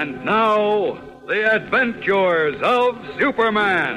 And now, the adventures of Superman.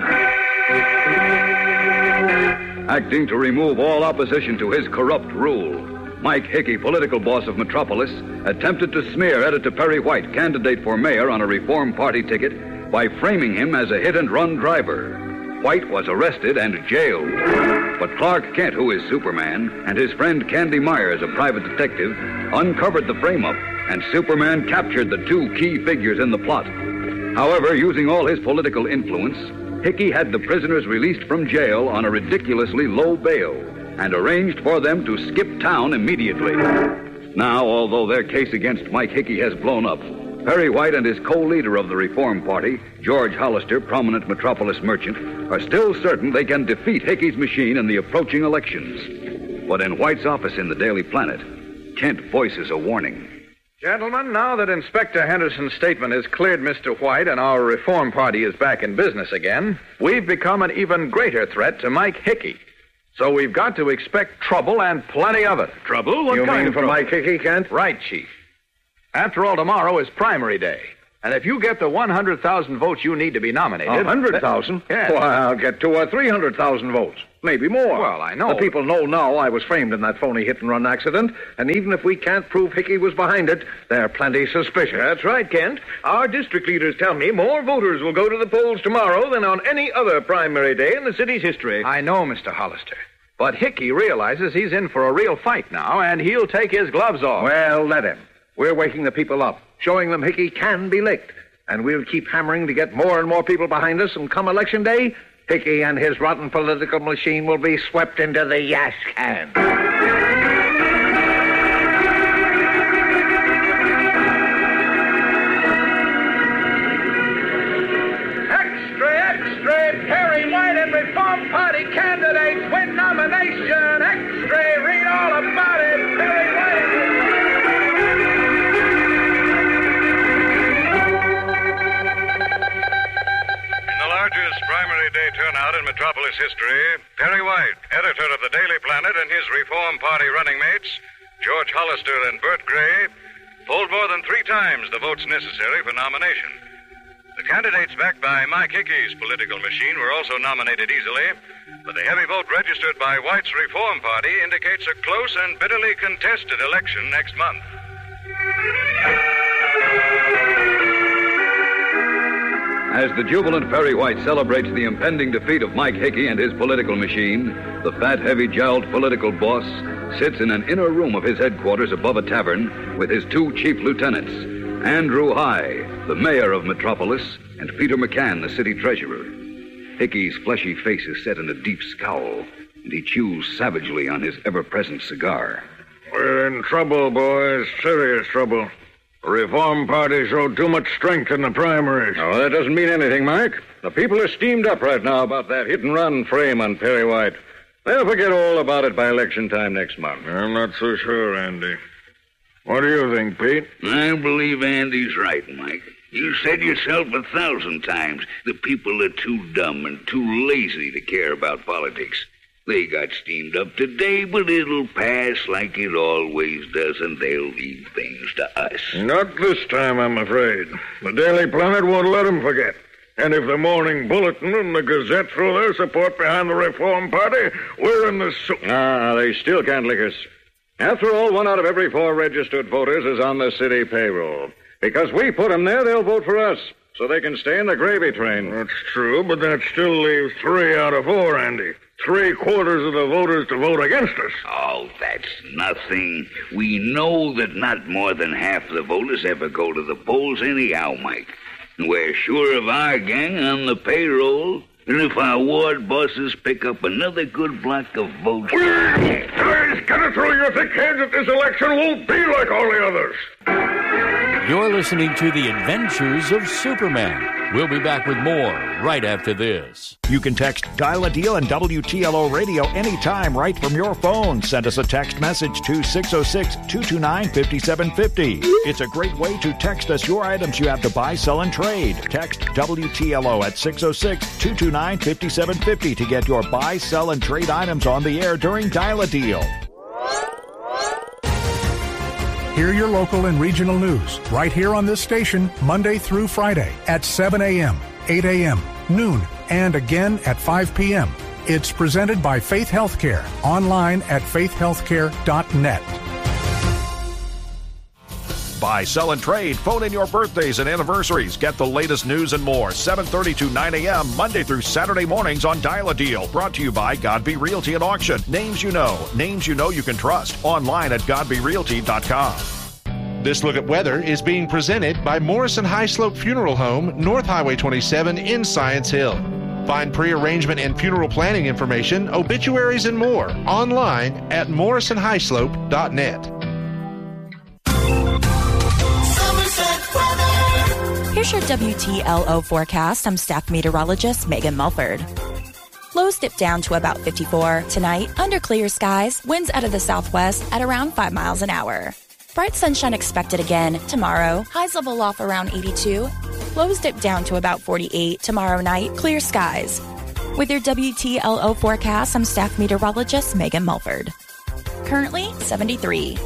Acting to remove all opposition to his corrupt rule, Mike Hickey, political boss of Metropolis, attempted to smear Editor Perry White, candidate for mayor on a Reform Party ticket, by framing him as a hit-and-run driver. White was arrested and jailed. But Clark Kent, who is Superman, and his friend Candy Myers, a private detective, uncovered the frame-up, and Superman captured the two key figures in the plot. However, using all his political influence, Hickey had the prisoners released from jail on a ridiculously low bail and arranged for them to skip town immediately. Now, although their case against Mike Hickey has blown up, Perry White and his co-leader of the Reform Party, George Hollister, prominent Metropolis merchant, are still certain they can defeat Hickey's machine in the approaching elections. But in White's office in the Daily Planet, Kent voices a warning. Gentlemen, now that Inspector Henderson's statement has cleared Mr. White and our Reform Party is back in business again, we've become an even greater threat to Mike Hickey. So we've got to expect trouble and plenty of it. Trouble? What you kind mean of for trouble? Mike Hickey, Kent? Right, Chief. After all, tomorrow is primary day. And if you get the 100,000 votes you need to be nominated... 100,000? Yes. Well, I'll get 200,000 or 300,000 votes. Maybe more. Well, I know. The people know now I was framed in that phony hit-and-run accident, and even if we can't prove Hickey was behind it, they're plenty suspicious. That's right, Kent. Our district leaders tell me more voters will go to the polls tomorrow than on any other primary day in the city's history. I know, Mr. Hollister. But Hickey realizes he's in for a real fight now, and he'll take his gloves off. Well, let him. We're waking the people up, showing them Hickey can be licked. And we'll keep hammering to get more and more people behind us, and come election day, Hickey and his rotten political machine will be swept into the yash can. Extra! Perry White and Reform Party candidates win nomination! Extra! Read all about it! Perry White! Largest primary day turnout in Metropolis history, Perry White, editor of the Daily Planet, and his Reform Party running mates, George Hollister and Bert Gray, polled more than 3 times the votes necessary for nomination. The candidates backed by Mike Hickey's political machine were also nominated easily, but the heavy vote registered by White's Reform Party indicates a close and bitterly contested election next month. As the jubilant Perry White celebrates the impending defeat of Mike Hickey and his political machine, the fat, heavy-jowled political boss sits in an inner room of his headquarters above a tavern with his 2 chief lieutenants, Andrew High, the mayor of Metropolis, and Peter McCann, the city treasurer. Hickey's fleshy face is set in a deep scowl, and he chews savagely on his ever-present cigar. We're in trouble, boys. Serious trouble. The Reform Party showed too much strength in the primaries. Oh, that doesn't mean anything, Mike. The people are steamed up right now about that hit-and-run frame on Perry White. They'll forget all about it by election time next month. I'm not so sure, Andy. What do you think, Pete? I believe Andy's right, Mike. You said yourself 1,000 times the people are too dumb and too lazy to care about politics. They got steamed up today, but it'll pass like it always does, and they'll leave things to us. Not this time, I'm afraid. The Daily Planet won't let them forget. And if the Morning Bulletin and the Gazette throw their support behind the Reform Party, we're in the soup. They still can't lick us. After all, 1 out of every 4 registered voters is on the city payroll. Because we put them there, they'll vote for us, so they can stay in the gravy train. That's true, but that still leaves 3 out of 4, Andy. 3/4 of the voters to vote against us. Oh, that's nothing. We know that not more than half the voters ever go to the polls anyhow, Mike. We're sure of our gang on the payroll, and if our ward bosses pick up another good block of votes... Guys, get it through your thick heads that this election won't be like all the others. You're listening to The Adventures of Superman. We'll be back with more right after this. You can text Dial a Deal and WTLO Radio anytime right from your phone. Send us a text message to 606-229-5750. It's a great way to text us your items you have to buy, sell, and trade. Text WTLO at 606-229-5750 to get your buy, sell, and trade items on the air during Dial a Deal. Hear your local and regional news right here on this station Monday through Friday at 7 a.m., 8 a.m., noon, and again at 5 p.m. It's presented by Faith Healthcare, online at faithhealthcare.net. Buy, sell, and trade. Phone in your birthdays and anniversaries. Get the latest news and more. 7:30 to 9 a.m. Monday through Saturday mornings on Dial a Deal. Brought to you by Godby Realty and Auction. Names you know you can trust. Online at godbyrealty.com. This look at weather is being presented by Morrison High Slope Funeral Home, North Highway 27 in Science Hill. Find pre-arrangement and funeral planning information, obituaries, and more online at morrisonhighslope.net. Here's your WTLO forecast. I'm staff meteorologist Megan Mulford. Lows dip down to about 54 tonight. Under clear skies, winds out of the southwest at around 5 miles an hour. Bright sunshine expected again tomorrow. Highs level off around 82. Lows dip down to about 48 tomorrow night. Clear skies. With your WTLO forecast, I'm staff meteorologist Megan Mulford. Currently 73.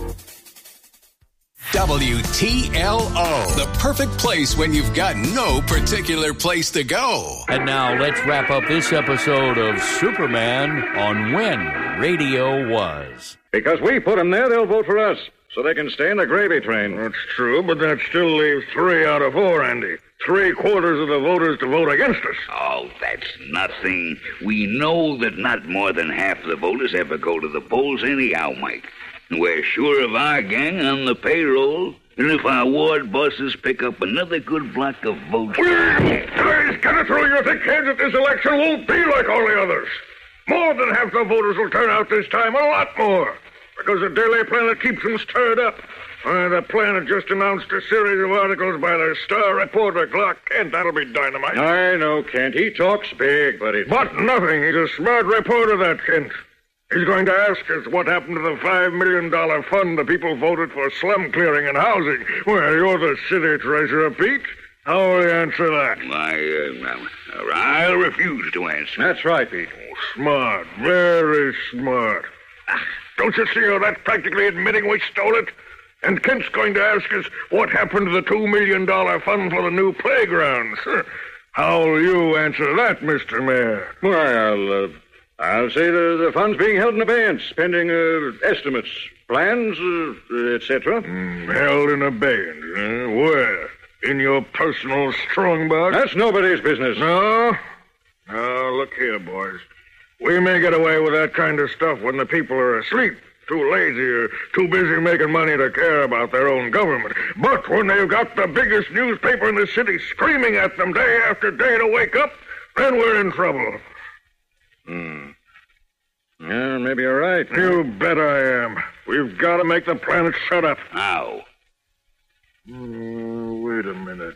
WTLO, the perfect place when you've got no particular place to go. And now let's wrap up this episode of Superman on When Radio Was. Because we put them there, they'll vote for us, so they can stay in the gravy train. That's true, but that still leaves 3 out of 4, Andy. 3/4 of the voters to vote against us. Oh, that's nothing. We know that not more than half the voters ever go to the polls anyhow, Mike. We're sure of our gang on the payroll. And if our ward bosses pick up another good block of votes... Guys, get it through your thick heads that this election won't be like all the others. More than half the voters will turn out this time, a lot more. Because the Daily Planet keeps them stirred up. The Planet just announced a series of articles by their star reporter, Clark Kent. That'll be dynamite. I know, Kent. He talks big, but it's... But nothing. He's a smart reporter, that Kent. He's going to ask us what happened to the $5 million fund the people voted for slum clearing and housing. Well, you're the city treasurer, Pete. How will you answer that? I'll refuse to answer. That's right, Pete. Oh, smart. Very smart. Don't you see how that's practically admitting we stole it? And Kent's going to ask us what happened to the $2 million fund for the new playgrounds. How will you answer that, Mr. Mayor? Well, I'll say the fund's being held in abeyance, pending estimates, plans, etc. Held in abeyance, huh? Where? In your personal strongbox? That's nobody's business. No? Now, look here, boys. We may get away with that kind of stuff when the people are asleep, too lazy or too busy making money to care about their own government. But when they've got the biggest newspaper in the city screaming at them day after day to wake up, then we're in trouble. Yeah, maybe you're right. You bet I am. We've got to make the Planet shut up. How? Wait a minute.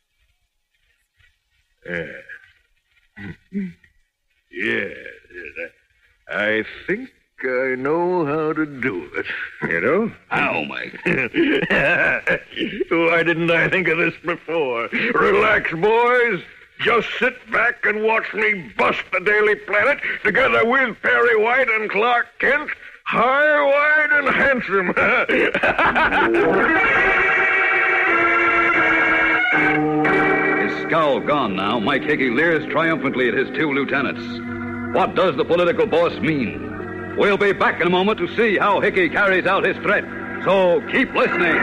Yeah. I think I know how to do it. You do? How, Mike? Why didn't I think of this before? Relax, boys. Just sit back and watch me bust the Daily Planet together with Perry White and Clark Kent. High, wide, and handsome. His scowl gone now, Mike Hickey leers triumphantly at his 2 lieutenants. What does the political boss mean? We'll be back in a moment to see how Hickey carries out his threat. So keep listening.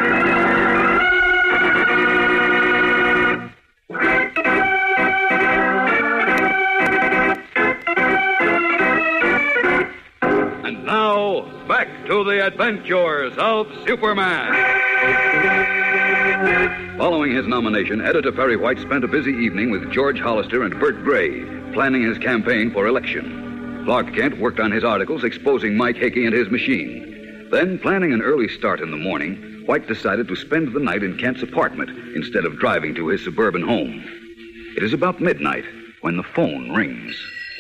And now, back to the adventures of Superman. Following his nomination, Editor Perry White spent a busy evening with George Hollister and Bert Gray, planning his campaign for election. Clark Kent worked on his articles exposing Mike Hickey and his machine. Then, planning an early start in the morning, White decided to spend the night in Kent's apartment instead of driving to his suburban home. It is about midnight when the phone rings.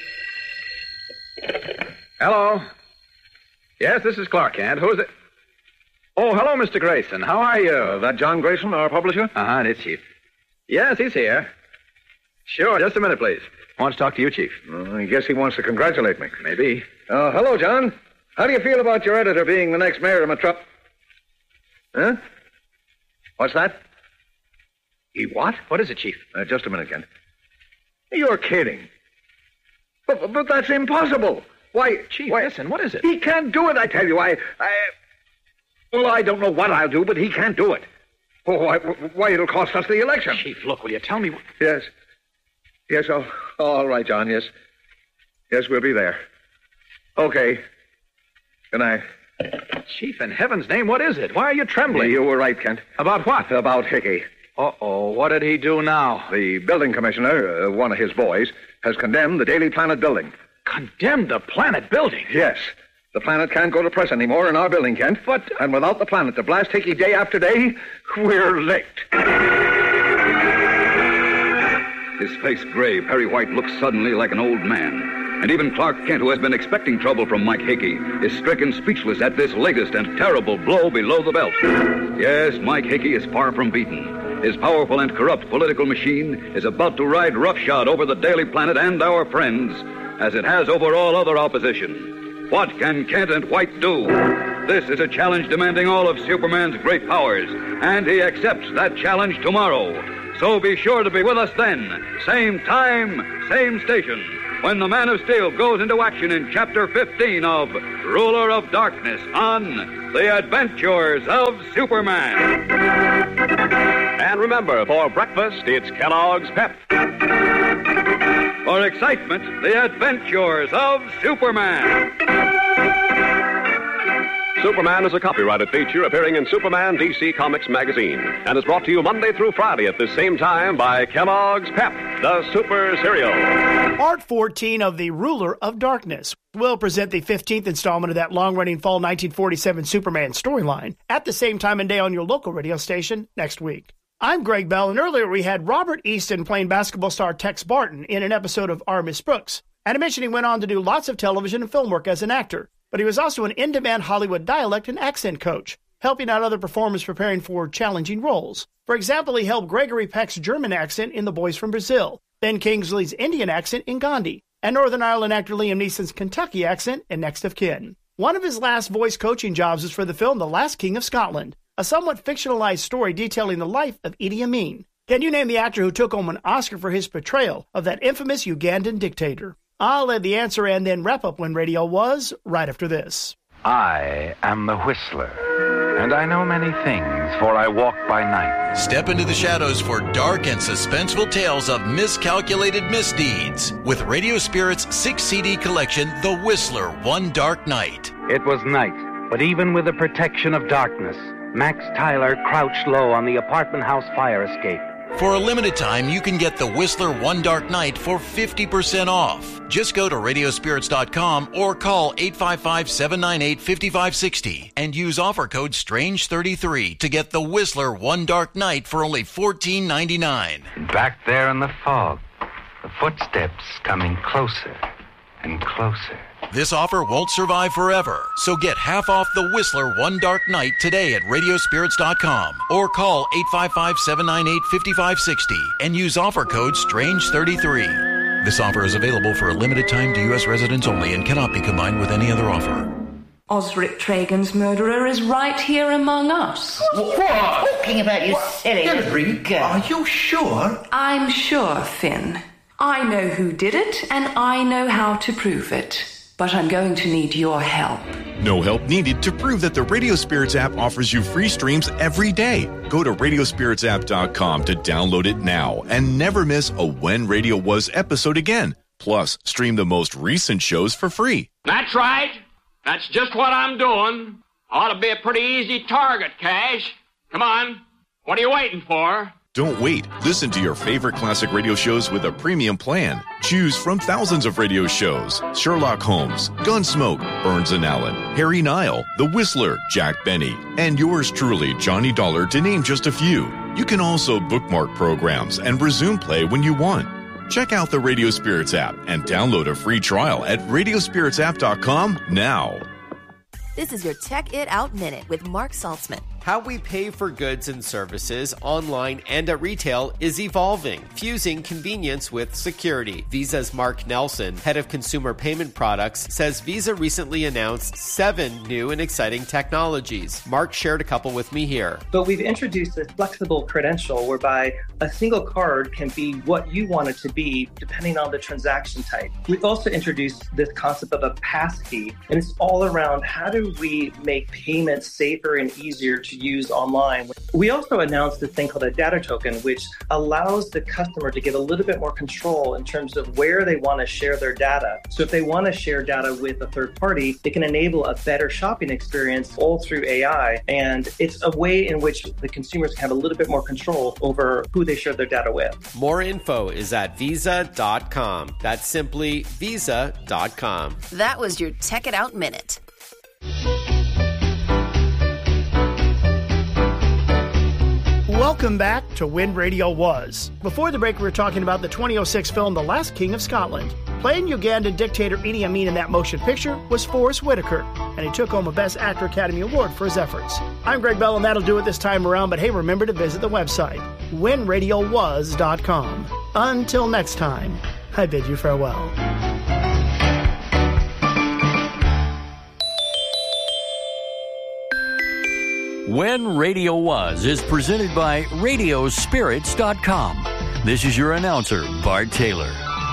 Hello? Yes, this is Clark Kent. Who is it? Oh, hello, Mr. Grayson. How are you? That John Grayson, our publisher? Uh-huh, it is, Chief. Yes, he's here. Sure, just a minute, please. Wants to talk to you, Chief. I guess he wants to congratulate me. Maybe. Hello, John. How do you feel about your editor being the next mayor of Metropolis? Huh? What's that? He what? What is it, Chief? Just a minute, Kent. You're kidding. But that's impossible. Why, Chief, why, listen, what is it? He can't do it, I tell you. Well, I don't know what I'll do, but he can't do it. Why, it'll cost us the election. Chief, look, will you tell me... Yes. Yes, all right, John, yes. Yes, we'll be there. Okay. Good night. Chief, in heaven's name, what is it? Why are you trembling? You were right, Kent. About what? About Hickey. Uh-oh, what did he do now? The building commissioner, one of his boys, has condemned the Daily Planet building. Condemned the Planet building? Yes. The Planet can't go to press anymore in our building, Kent. But... And without the Planet to blast Hickey day after day, we're licked. His face gray, Perry White looks suddenly like an old man. And even Clark Kent, who has been expecting trouble from Mike Hickey, is stricken speechless at this latest and terrible blow below the belt. Yes, Mike Hickey is far from beaten. His powerful and corrupt political machine is about to ride roughshod over the Daily Planet and our friends, as it has over all other opposition. What can Kent and White do? This is a challenge demanding all of Superman's great powers, and he accepts that challenge tomorrow. So be sure to be with us then, same time, same station, when the Man of Steel goes into action in Chapter 15 of Ruler of Darkness on The Adventures of Superman. And remember, for breakfast, it's Kellogg's Pep. For excitement, The Adventures of Superman. Superman is a copyrighted feature appearing in Superman DC Comics magazine and is brought to you Monday through Friday at this same time by Kellogg's Pep, the super cereal. Part 14 of The Ruler of Darkness will present the 15th installment of that long-running fall 1947 Superman storyline at the same time and day on your local radio station next week. I'm Greg Bell, and earlier we had Robert Easton playing basketball star Tex Barton in an episode of Our Miss Brooks. And I mentioned he went on to do lots of television and film work as an actor. But he was also an in-demand Hollywood dialect and accent coach, helping out other performers preparing for challenging roles. For example, he helped Gregory Peck's German accent in The Boys from Brazil, Ben Kingsley's Indian accent in Gandhi, and Northern Ireland actor Liam Neeson's Kentucky accent in Next of Kin. One of his last voice coaching jobs was for the film The Last King of Scotland, a somewhat fictionalized story detailing the life of Idi Amin. Can you name the actor who took home an Oscar for his portrayal of that infamous Ugandan dictator? I'll let the answer and then wrap up when radio was right after this. I am the Whistler, and I know many things, for I walk by night. Step into the shadows for dark and suspenseful tales of miscalculated misdeeds with Radio Spirit's 6-CD collection, The Whistler, One Dark Night. It was night, but even with the protection of darkness, Max Tyler crouched low on the apartment house fire escape. For a limited time, you can get The Whistler One Dark Night for 50% off. Just go to radiospirits.com or call 855-798-5560 and use offer code STRANGE33 to get The Whistler One Dark Night for only $14.99. Back there in the fog, the footsteps coming closer and closer. This offer won't survive forever, so get half off The Whistler One Dark Night today at radiospirits.com or call 855-798-5560 and use offer code STRANGE33. This offer is available for a limited time to U.S. residents only and cannot be combined with any other offer. Osric Tragan's murderer is right here among us. What? Talking about, you silly freak. Are you sure? I'm sure, Finn. I know who did it, and I know how to prove it. But I'm going to need your help. No help needed to prove that the Radio Spirits app offers you free streams every day. Go to radiospiritsapp.com to download it now and never miss a When Radio Was episode again. Plus, stream the most recent shows for free. That's right. That's just what I'm doing. Ought to be a pretty easy target, Cash. Come on. What are you waiting for? Don't wait. Listen to your favorite classic radio shows with a premium plan. Choose from thousands of radio shows: Sherlock Holmes, Gunsmoke, Burns and Allen, Harry Nile, The Whistler, Jack Benny, and yours truly, Johnny Dollar, to name just a few. You can also bookmark programs and resume play when you want. Check out the Radio Spirits app and download a free trial at radiospiritsapp.com now. This is your Check It Out Minute with Mark Saltzman. How we pay for goods and services online and at retail is evolving, fusing convenience with security. Visa's Mark Nelson, head of consumer payment products, says Visa recently announced 7 new and exciting technologies. Mark shared a couple with me here. But we've introduced a flexible credential whereby a single card can be what you want it to be depending on the transaction type. We've also introduced this concept of a passkey, and it's all around how do we make payments safer and easier to use online. We also announced this thing called a data token, which allows the customer to get a little bit more control in terms of where they want to share their data. So if they want to share data with a third party, it can enable a better shopping experience all through AI. And it's a way in which the consumers can have a little bit more control over who they share their data with. More info is at visa.com. That's simply visa.com. That was your Tech It Out Minute. Welcome back to When Radio Was. Before the break, we were talking about the 2006 film The Last King of Scotland. Playing Ugandan dictator Idi Amin in that motion picture was Forrest Whitaker, and he took home a Best Actor Academy Award for his efforts. I'm Greg Bell, and that'll do it this time around, but hey, remember to visit the website, whenradiowas.com. Until next time, I bid you farewell. When Radio Was is presented by Radiospirits.com. This is your announcer, Bart Taylor.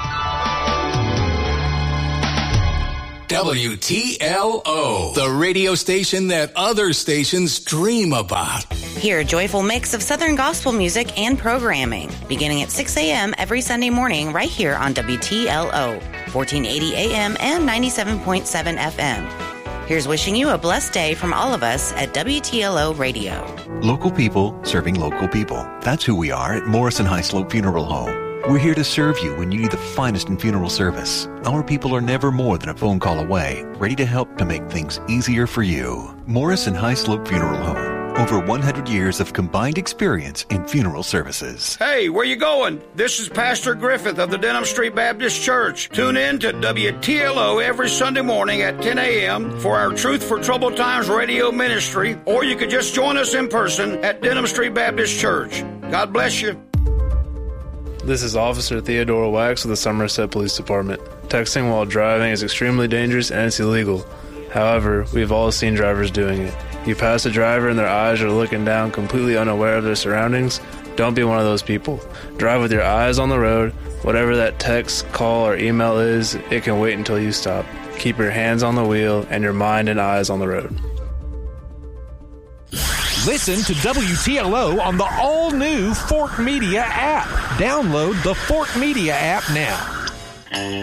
WTLO, the radio station that other stations dream about. Hear a joyful mix of Southern gospel music and programming, beginning at 6 a.m. every Sunday morning right here on WTLO, 1480 AM and 97.7 FM. Here's wishing you a blessed day from all of us at WTLO Radio. Local people serving local people. That's who we are at Morrison High Slope Funeral Home. We're here to serve you when you need the finest in funeral service. Our people are never more than a phone call away, ready to help to make things easier for you. Morrison High Slope Funeral Home. Over 100 years of combined experience in funeral services. Hey, where you going? This is Pastor Griffith of the Denham Street Baptist Church. Tune in to WTLO every Sunday morning at 10 a.m. for our Truth for Troubled Times radio ministry, or you could just join us in person at Denham Street Baptist Church. God bless you. This is Officer Theodore Wax of the Somerset Police Department. Texting while driving is extremely dangerous and it's illegal. However, we've all seen drivers doing it. You pass a driver and their eyes are looking down, completely unaware of their surroundings. Don't be one of those people. Drive with your eyes on the road. Whatever that text, call, or email is, it can wait until you stop. Keep your hands on the wheel and your mind and eyes on the road. Listen to WTLO on the all-new Fork Media app. Download the Fork Media app now.